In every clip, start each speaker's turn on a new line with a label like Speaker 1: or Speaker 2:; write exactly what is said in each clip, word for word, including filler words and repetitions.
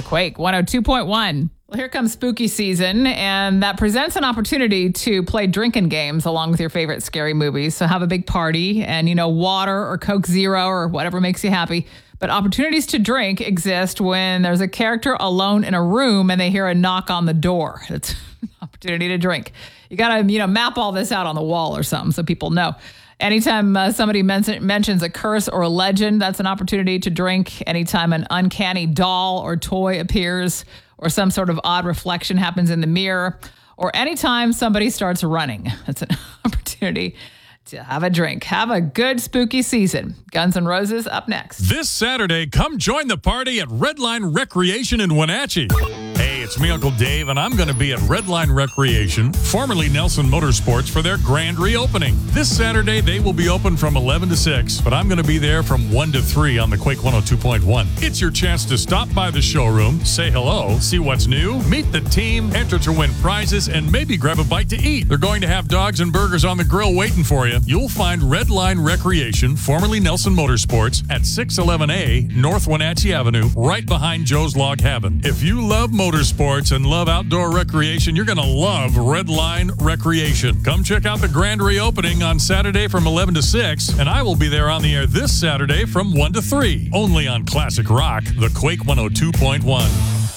Speaker 1: The Quake one oh two point one. Well, here comes spooky season, and that presents an opportunity to play drinking games along with your favorite scary movies. So have a big party and, you know, water or Coke Zero or whatever makes you happy. But opportunities to drink exist when there's a character alone in a room and they hear a knock on the door. It's an opportunity to drink. You got to, you know, map all this out on the wall or something so people know. Anytime uh, somebody men- mentions a curse or a legend, that's an opportunity to drink. Anytime an uncanny doll or toy appears, or some sort of odd reflection happens in the mirror, or anytime somebody starts running, that's an opportunity to have a drink. Have a good spooky season. Guns N' Roses up next.
Speaker 2: This Saturday, come join the party at Redline Recreation in Wenatchee. Hey, it's me, Uncle Dave, and I'm going to be at Redline Recreation, formerly Nelson Motorsports, for their grand reopening. This Saturday, they will be open from eleven to six, but I'm going to be there from one to three on the Quake one oh two point one. It's your chance to stop by the showroom, say hello, see what's new, meet the team, enter to win prizes, and maybe grab a bite to eat. They're going to have dogs and burgers on the grill waiting for you. You'll find Redline Recreation, formerly Nelson Motorsports, at six eleven A North Wenatchee Avenue, right behind Joe's Log Cabin. If you love motorsports and love outdoor recreation, you're going to love Redline Recreation. Come check out the grand reopening on Saturday from eleven to six, and I will be there on the air this Saturday from one to three, only on Classic Rock, the Quake one oh two point one.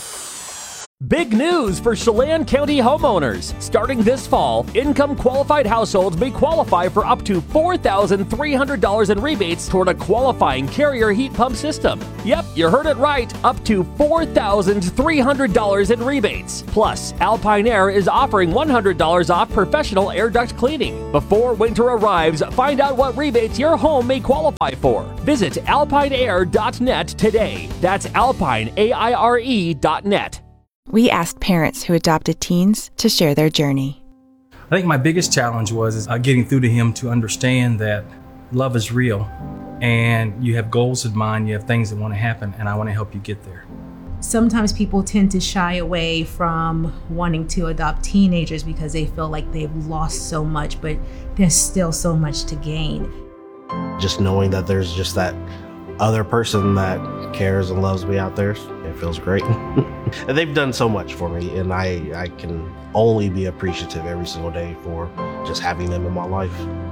Speaker 3: Big news for Chelan County homeowners. Starting this fall, income-qualified households may qualify for up to four thousand three hundred dollars in rebates toward a qualifying Carrier heat pump system. Yep, you heard it right, up to four thousand three hundred dollars in rebates. Plus, Alpine Air is offering one hundred dollars off professional air duct cleaning. Before winter arrives, find out what rebates your home may qualify for. Visit alpine air dot net today. That's alpine, A I R E dot net.
Speaker 4: We asked parents who adopted teens to share their journey.
Speaker 5: I think my biggest challenge was is, uh, getting through to him to understand that love is real and you have goals in mind, you have things that want to happen, and I want to help you get there.
Speaker 6: Sometimes people tend to shy away from wanting to adopt teenagers because they feel like they've lost so much, but there's still so much to gain.
Speaker 7: Just knowing that there's just that other person that cares and loves me out there, it feels great. And they've done so much for me, and I, I can only be appreciative every single day for just having them in my life.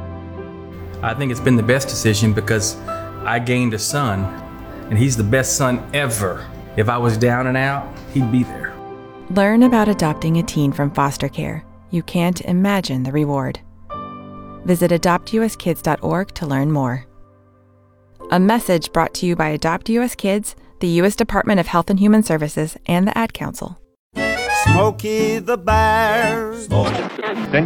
Speaker 5: I think it's been the best decision because I gained a son, and he's the best son ever. If I was down and out, he'd be there.
Speaker 4: Learn about adopting a teen from foster care. You can't imagine the reward. Visit adopt u s kids dot org to learn more. A message brought to you by Adopt U S Kids, the U S Department of Health and Human Services, and the Ad Council.
Speaker 8: Smokey the Bear.